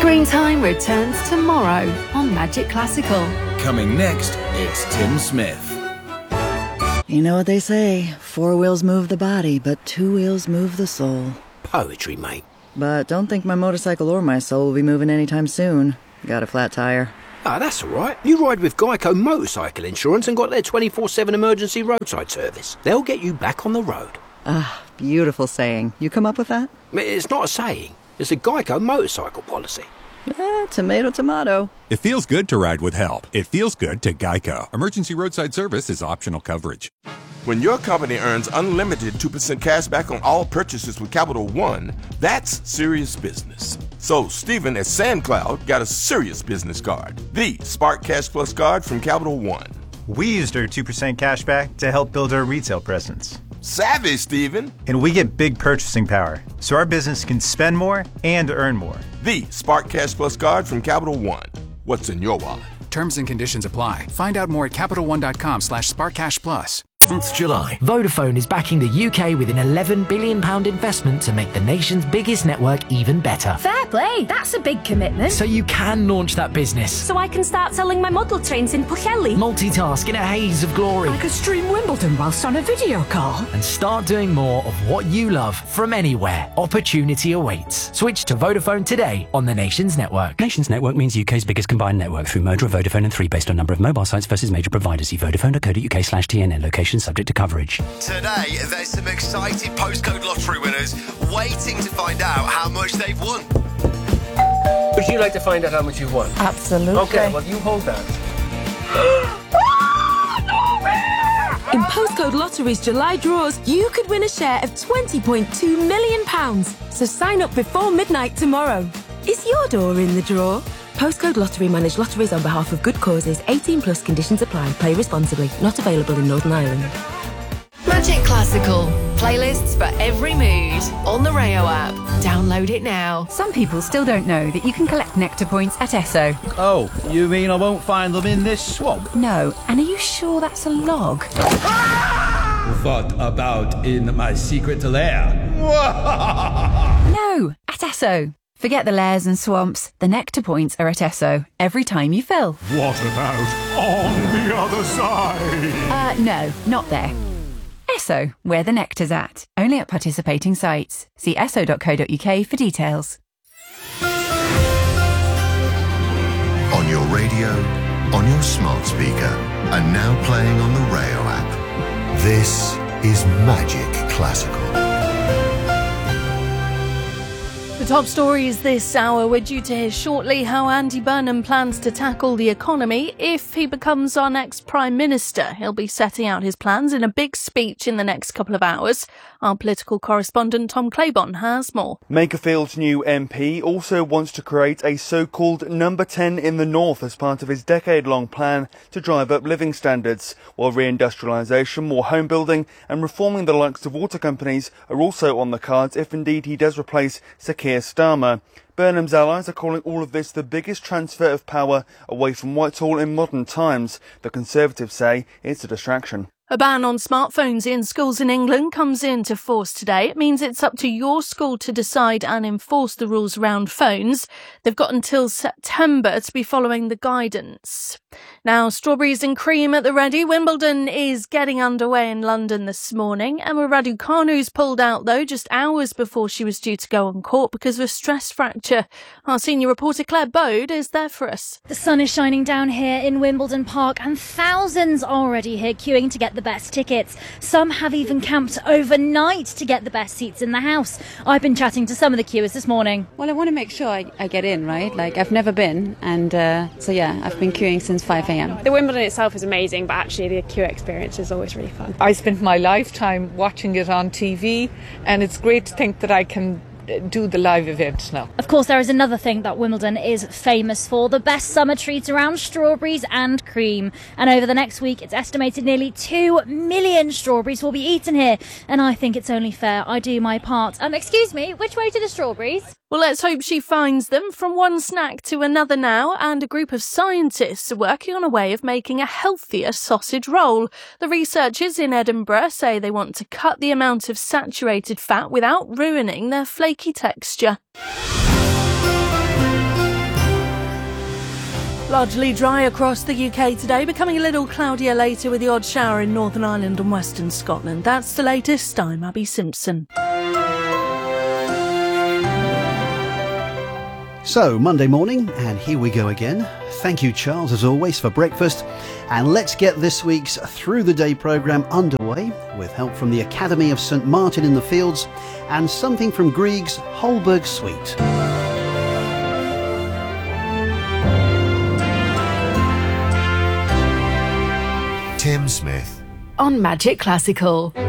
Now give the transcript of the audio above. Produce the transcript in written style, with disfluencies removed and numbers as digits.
Screen Time returns tomorrow on Magic Classical. Coming next, it's Tim Smith. You know what they say, 4 wheels move the body, but 2 wheels move the soul. Poetry, mate. But don't think my motorcycle or my soul will be moving anytime soon. Got a flat tire. Ah, that's all right. You ride with Geico Motorcycle Insurance and got their 24/7 emergency roadside service. They'll get you back on the road. Ah, beautiful saying. You come up with that? It's not a saying. It's a Geico motorcycle policy. Tomato, tomato. It feels good to ride with help. It feels good to Geico. Emergency roadside service is optional coverage. When your company earns unlimited 2% cash back on all purchases with Capital One, that's serious business. So Stephen at SandCloud got a serious business card, the Spark Cash Plus card from Capital One. We used our 2% cash back to help build our retail presence. Savvy, Stephen. And we get big purchasing power, so our business can spend more and earn more. The Spark Cash Plus card from Capital One. What's in your wallet? Terms and conditions apply. Find out more at CapitalOne.com/SparkCashPlus. Since July, Vodafone is backing the UK with an £11 billion investment to make the nation's biggest network even better. Fair play, that's a big commitment. So you can launch that business. So I can start selling my model trains in Pwllheli. Multitask in a haze of glory. I could stream Wimbledon whilst on a video call. And start doing more of what you love from anywhere. Opportunity awaits. Switch to Vodafone today on the nation's network. Nation's network means UK's biggest combined network through merger of Vodafone and 3 based on number of mobile sites versus major providers. See vodafone.co.uk/TNN. Location subject to coverage. Today, there's some exciting postcode lottery winners waiting to find out how much they've won. Would you like to find out how much you've won? Absolutely. Okay, well, you hold that. In Postcode Lottery's July draws, you could win a share of £20.2 million. So sign up before midnight tomorrow. Is your door in the draw? Postcode Lottery manage lotteries on behalf of good causes. 18 plus conditions apply. Play responsibly. Not available in Northern Ireland. Magic Classical. Playlists for every mood. On the Rayo app. Download it now. Some people still don't know that you can collect Nectar points at Esso. Oh, you mean I won't find them in this swamp? No, and are you sure that's a log? What about in my secret lair? No, at Esso. Forget the lairs and swamps. The Nectar points are at Esso every time you fill. What about on the other side? No, not there. Esso, where the nectar's at. Only at participating sites. See esso.co.uk for details. On your radio, on your smart speaker, and now playing on the Rayo app. This is Magic Classical. The top stories this hour. We're due to hear shortly how Andy Burnham plans to tackle the economy if he becomes our next Prime Minister. He'll be setting out his plans in a big speech in the next couple of hours. Our political correspondent Tom Claiborne has more. Makerfield's new MP also wants to create a so-called number 10 in the north as part of his decade-long plan to drive up living standards, while reindustrialisation, more home building and reforming the likes of water companies are also on the cards if indeed he does replace Sir Keir Starmer. Burnham's allies are calling all of this the biggest transfer of power away from Whitehall in modern times. The Conservatives say it's a distraction. A ban on smartphones in schools in England comes into force today. It means it's up to your school to decide and enforce the rules around phones. They've got until September to be following the guidance. Now, strawberries and cream at the ready. Wimbledon is getting underway in London this morning. Emma Raducanu's pulled out, though, just hours before she was due to go on court because of a stress fracture. Our senior reporter Claire Bode is there for us. The sun is shining down here in Wimbledon Park and thousands are already here queuing to get the best tickets. Some have even camped overnight to get the best seats in the house. I've been chatting to some of the queuers this morning. Well, I want to make sure I get in, right? Like, I've never been, and so yeah, I've been queuing since 5 a.m. The Wimbledon itself is amazing, but actually the queue experience is always really fun. I spent my lifetime watching it on TV, and it's great to think that I can do the live event now. Of course, there is another thing that Wimbledon is famous for, the best summer treats around strawberries and cream. And over the next week, it's estimated nearly 2 million strawberries will be eaten here. And I think it's only fair I do my part. Excuse me, which way to the strawberries? Well, let's hope she finds them. From one snack to another now, and a group of scientists are working on a way of making a healthier sausage roll. The researchers in Edinburgh say they want to cut the amount of saturated fat without ruining their flaky texture. Largely dry across the UK today, becoming a little cloudier later with the odd shower in Northern Ireland and Western Scotland. That's the latest. I'm Abby Simpson. So, Monday morning, and here we go again. Thank you, Charles, as always, for breakfast. And let's get this week's Through the Day programme underway with help from the Academy of St Martin in the Fields and something from Grieg's Holberg Suite. Tim Smith. On Magic Classical.